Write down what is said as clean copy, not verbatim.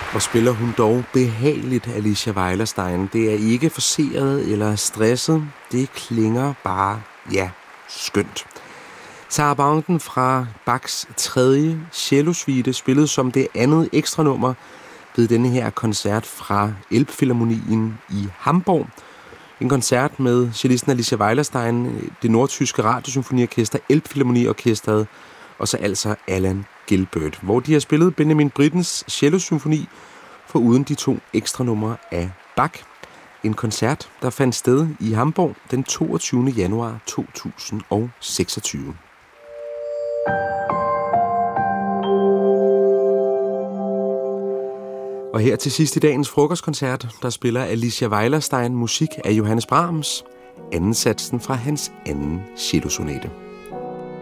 Og spiller hun dog behageligt, Alicia Weilerstein. Det er ikke forceret eller stresset. Det klinger bare, ja, skønt. Sarah Vaughan fra Bachs 3. cellosuite spillede som det andet ekstra nummer ved denne her koncert fra Elbphilharmonien i Hamburg. En koncert med cellisten Alicia Weilerstein, det nordtyske radiosymfoniorkester, Elbphilharmonieorkestret og så altså Alan Gilbert, hvor de har spillet Benjamin Brittens cellosymfoni for uden de 2 ekstra numre af Bach. En koncert, der fandt sted i Hamburg den 22. januar 2026. Og her til sidst i dagens frokostkoncert, der spiller Alicia Weilerstein musik af Johannes Brahms, anden satsen fra hans anden cellosonate.